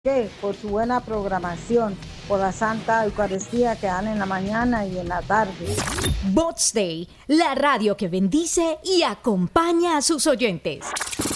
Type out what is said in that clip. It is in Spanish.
qué? Por su buena programación, por la Santa Eucaristía que dan en la mañana y en la tarde. Bots Day, la radio que bendice y acompaña a sus oyentes.